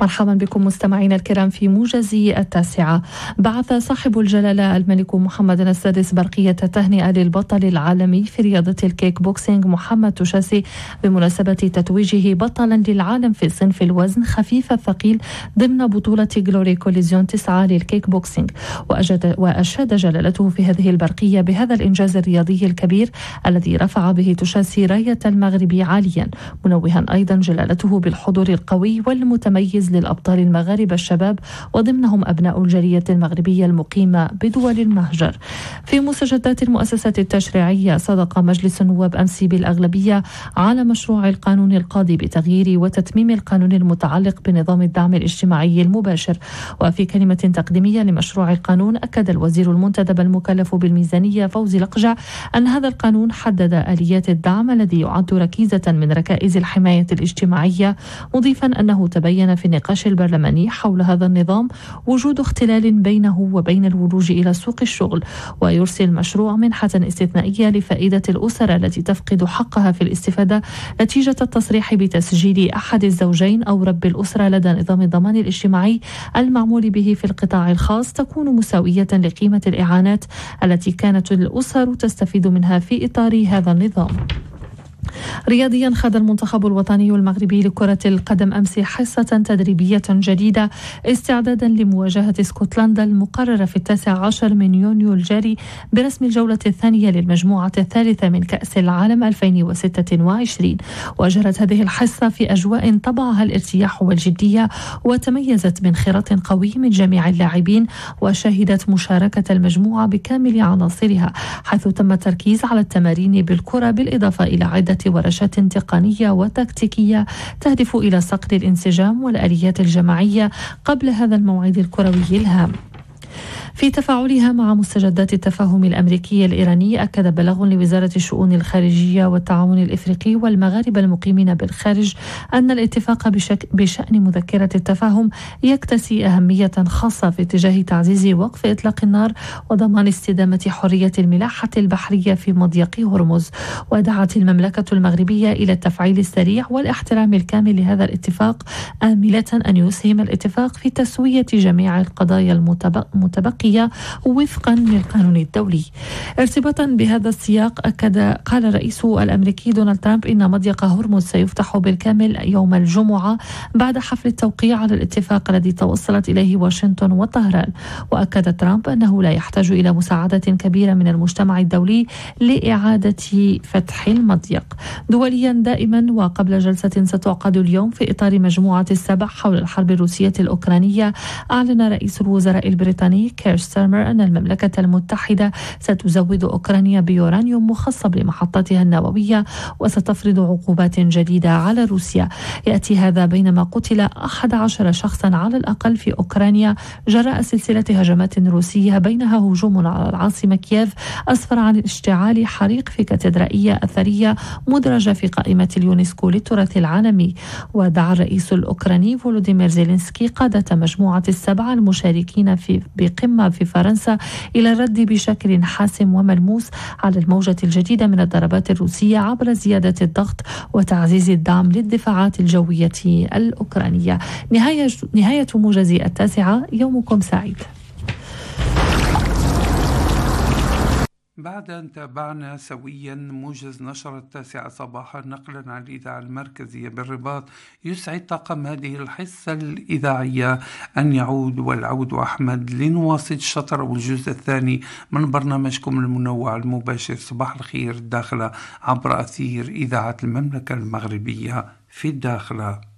مرحبا بكم مستمعينا الكرام في موجز التاسعة. بعث صاحب الجلالة الملك محمد السادس برقية تهنئة للبطل العالمي في رياضة الكيك بوكسينج محمد تشاسي بمناسبة تتويجه بطلا للعالم في صنف الوزن خفيف الثقيل ضمن بطولة جلوري كوليزيون 9 للكيك بوكسينج. وأشاد جلالته في هذه البرقية بهذا الإنجاز الرياضي الكبير الذي رفع به تشاسي راية المغرب عاليا، منوها أيضا جلالته بالحضور القوي والمتميز للأبطال المغاربة الشباب وضمنهم أبناء الجالية المغربية المقيمة بدول المهجر. في مستجدات المؤسسات التشريعية، صدق مجلس النواب أمس بالأغلبية على مشروع القانون القاضي بتغيير وتتميم القانون المتعلق بنظام الدعم الاجتماعي المباشر. وفي كلمة تقديمية لمشروع القانون، أكد الوزير المنتدب المكلف بالميزانية فوزي لقجع أن هذا القانون حدد آليات الدعم الذي يعد ركيزة من ركائز الحماية الاجتماعية، مضيفا أنه تبين في النقاش البرلماني حول هذا النظام وجود اختلال بينه وبين الولوج إلى سوق الشغل، ويرسل المشروع منحة استثنائية لفائدة الأسر التي تفقد حقها في الاستفادة نتيجة التصريح بتسجيل أحد الزوجين أو رب الأسرة لدى نظام الضمان الاجتماعي المعمول به في القطاع الخاص، تكون مساوية لقيمة الإعانات التي كانت الأسر تستفيد منها في إطار هذا النظام. رياضيا، خاض المنتخب الوطني المغربي لكرة القدم أمس حصة تدريبية جديدة استعدادا لمواجهة اسكتلندا المقررة في 19 من يونيو الجاري برسم الجولة الثانية للمجموعة الثالثة من كأس العالم 2026. وجرت هذه الحصة في أجواء طبعها الارتياح والجدية، وتميزت بانخراط قوي من جميع اللاعبين، وشهدت مشاركة المجموعة بكامل عناصرها، حيث تم التركيز على التمارين بالكرة بالإضافة إلى عدة ورشات تقنية وتكتيكية تهدف إلى صقل الانسجام والآليات الجماعية قبل هذا الموعد الكروي الهام. في تفاعلها مع مستجدات التفاهم الأمريكي الإيراني، أكد بلاغ لوزارة الشؤون الخارجية والتعاون الإفريقي والمغاربة المقيمين بالخارج أن الاتفاق بشأن مذكرة التفاهم يكتسي أهمية خاصة في اتجاه تعزيز وقف إطلاق النار وضمان استدامة حرية الملاحة البحرية في مضيق هرمز. ودعت المملكة المغربية إلى التفعيل السريع والاحترام الكامل لهذا الاتفاق، آملة أن يسهم الاتفاق في تسوية جميع القضايا المتبقية وفقا للقانون الدولي. ارتباطا بهذا السياق، قال الرئيس الأمريكي دونالد ترامب إن مضيق هرمز سيفتح بالكامل يوم الجمعة بعد حفل التوقيع على الاتفاق الذي توصلت إليه واشنطن وطهران. وأكد ترامب أنه لا يحتاج إلى مساعدة كبيرة من المجتمع الدولي لإعادة فتح المضيق. دوليا، دائما وقبل جلسة ستعقد اليوم في إطار مجموعة السبع حول الحرب الروسية الأوكرانية، أعلن رئيس الوزراء البريطاني كير ستارمر أن المملكة المتحدة ستزود أوكرانيا بيورانيوم مخصب لمحطاتها النووية وستفرض عقوبات جديدة على روسيا. يأتي هذا بينما قتل 11 شخصا على الأقل في أوكرانيا جراء سلسلة هجمات روسية، بينها هجوم على العاصمة كييف أسفر عن اشتعال حريق في كاتدرائية أثرية مدرجة في قائمة اليونسكو للتراث العالمي. ودعا الرئيس الأوكراني فولوديمير زيلينسكي قادة مجموعة السبعة المشاركين بقمة في فرنسا إلى الرد بشكل حاسم وملموس على الموجة الجديدة من الضربات الروسية عبر زيادة الضغط وتعزيز الدعم للدفاعات الجوية الأوكرانية. نهاية موجز التاسعة، يومكم سعيد. بعد أن تابعنا سويا موجز نشرة التاسعة صباحا نقلا عن الإذاعة المركزية بالرباط، يسعد طاقم هذه الحصة الإذاعية أن يعود والعود أحمد لنواصل الشطر والجزء الثاني من برنامجكم المنوع المباشر صباح الخير الداخلة عبر أثير إذاعة المملكة المغربية في الداخلة.